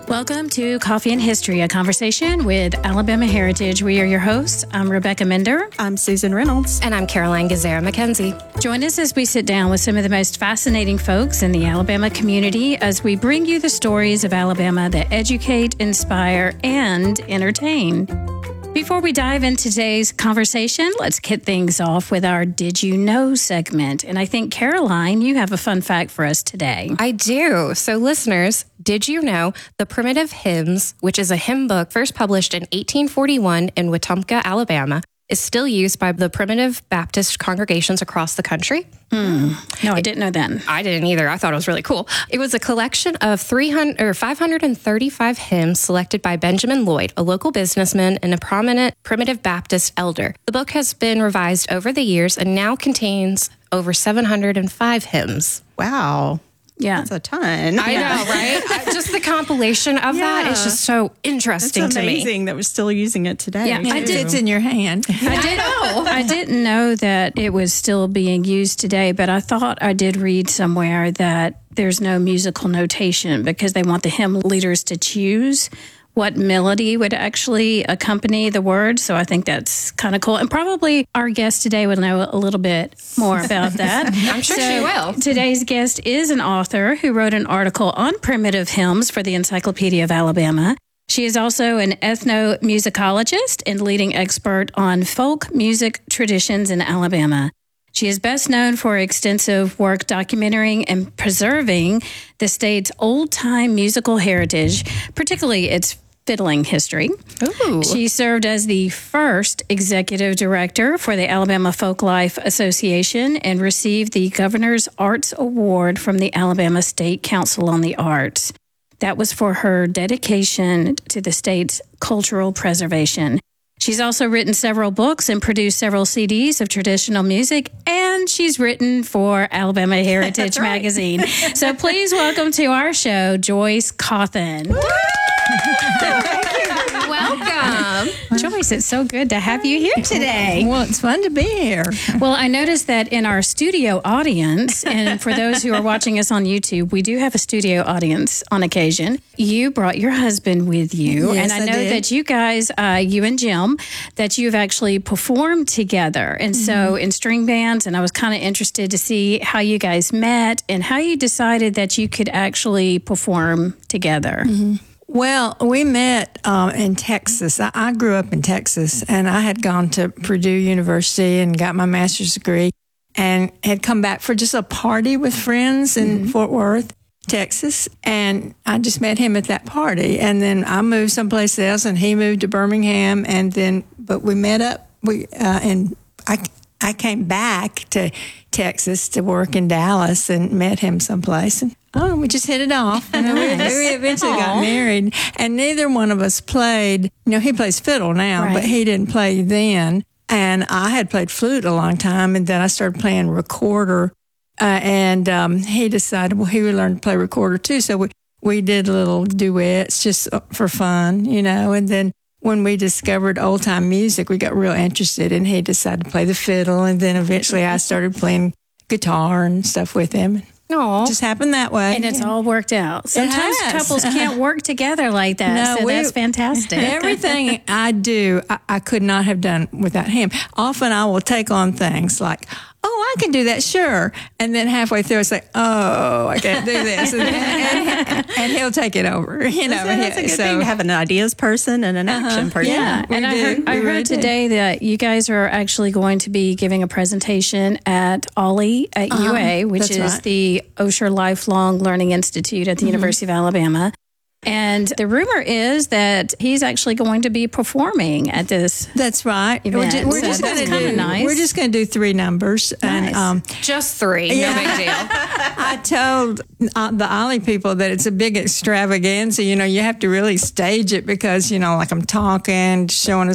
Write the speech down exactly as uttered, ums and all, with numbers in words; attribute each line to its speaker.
Speaker 1: Welcome to Coffee and History, a conversation with Alabama Heritage. We are your hosts. I'm Rebecca Mender.
Speaker 2: I'm Susan Reynolds.
Speaker 3: And I'm Caroline Gazera McKenzie.
Speaker 1: Join us as we sit down with some of the most fascinating folks in the Alabama community as we bring you the stories of Alabama that educate, inspire, and entertain. Before we dive into today's conversation, let's kick things off with our Did You Know segment. And I think, Caroline, you have a fun fact for us today.
Speaker 3: I do. So listeners, did you know the Primitive Hymns, which is a hymn book first published in eighteen forty-one in Wetumpka, Alabama, is still used by the Primitive Baptist congregations across the country?
Speaker 1: Mm. No, I didn't know that.
Speaker 3: I didn't either. I thought it was really cool. It was a collection of three hundred or five hundred thirty-five hymns selected by Benjamin Lloyd, a local businessman and a prominent Primitive Baptist elder. The book has been revised over the years and now contains over seven hundred five hymns.
Speaker 2: Wow.
Speaker 1: Yeah.
Speaker 2: That's a ton.
Speaker 3: I know, right? I- just the compilation of
Speaker 2: Yeah.
Speaker 3: that is just so interesting
Speaker 2: It's
Speaker 3: to me.
Speaker 2: amazing that we're still using it today.
Speaker 1: Yeah, I did-
Speaker 4: It's in your hand.
Speaker 1: I did know. I didn't know that it was still being used today, but I thought I did read somewhere that there's no musical notation because they want the hymn leaders to choose what melody would actually accompany the words. So I think that's kind of cool. And probably our guest today will know a little bit more about that.
Speaker 3: I'm sure she will.
Speaker 1: Today's guest is an author who wrote an article on primitive hymns for the Encyclopedia of Alabama. She is also an ethnomusicologist and leading expert on folk music traditions in Alabama. She is best known for extensive work documenting and preserving the state's old-time musical heritage, particularly its fiddling history.
Speaker 3: Ooh.
Speaker 1: She served as the first executive director for the Alabama Folklife Association and received the Governor's Arts Award from the Alabama State Council on the Arts. That was for her dedication to the state's cultural preservation. She's also written several books and produced several C Ds of traditional music, and she's written for Alabama Heritage
Speaker 2: right.
Speaker 1: magazine. So please welcome to our show, Joyce Cawthon.
Speaker 3: Welcome.
Speaker 1: Joyce, it's so good to have you here today.
Speaker 4: Well, it's fun to be here.
Speaker 1: Well, I noticed that in our studio audience, and for those who are watching us on YouTube, we do have a studio audience on occasion. You brought your husband with you,
Speaker 4: Yes,
Speaker 1: and I
Speaker 4: I
Speaker 1: know
Speaker 4: did.
Speaker 1: that you guys, uh, you and Jim, that you've actually performed together, and so
Speaker 4: Mm-hmm.
Speaker 1: in string bands, and I was kind of interested to see how you guys met and how you decided that you could actually perform together.
Speaker 4: Mm-hmm. Well, we met um, in Texas. I, I grew up in Texas, and I had gone to Purdue University and got my master's degree and had come back for just a party with friends in Fort Worth, Texas. And I just met him at that party. And then I moved someplace else, and he moved to Birmingham. And then, but we met up, we uh, and I, I came back to Texas to work in Dallas and met him someplace. And oh, we just hit it off. And we, we eventually got married. And neither one of us played. You know, he plays fiddle now,
Speaker 1: Right.
Speaker 4: but he didn't play then. And I had played flute a long time, and then I started playing recorder. Uh, and um, he decided, well, he would learn to play recorder too. So we, we did little duets just for fun, you know. And then when we discovered old time music, we got real interested, and he decided to play the fiddle. And then eventually I started playing guitar and stuff with him.
Speaker 3: Aw.
Speaker 4: Just happened that way.
Speaker 1: And it's all worked out. Sometimes
Speaker 4: has.
Speaker 1: couples can't work together like that,
Speaker 4: No,
Speaker 1: so
Speaker 4: we-
Speaker 1: that's fantastic.
Speaker 4: Everything I do, I, I could not have done without him. Often I will take on things like, oh, I can do that, sure. And then halfway through, it's like, oh, I can't do this. And, and, and he'll take it over. You know,
Speaker 2: That's a good
Speaker 4: so-
Speaker 2: thing to have an ideas person and an action person.
Speaker 1: Yeah,
Speaker 4: we
Speaker 1: and I
Speaker 4: do.
Speaker 1: heard, I
Speaker 4: We
Speaker 1: heard
Speaker 4: really do.
Speaker 1: today that you guys are actually going to be giving a presentation at Ollie at U A, which
Speaker 4: that's
Speaker 1: is
Speaker 4: right.
Speaker 1: the Osher Lifelong Learning Institute at the University of Alabama. And the rumor is that he's actually going to be performing at this.
Speaker 4: That's right. We're
Speaker 1: Event.
Speaker 4: just, we're
Speaker 1: So
Speaker 4: just
Speaker 1: that's
Speaker 4: going to
Speaker 1: kinda
Speaker 4: do.
Speaker 1: nice.
Speaker 4: We're just going to do three numbers,
Speaker 1: Nice.
Speaker 4: and um,
Speaker 3: Just three. No big deal.
Speaker 4: I told uh, the Ollie people that it's a big extravaganza. You know, you have to really stage it because you know, like I'm talking, showing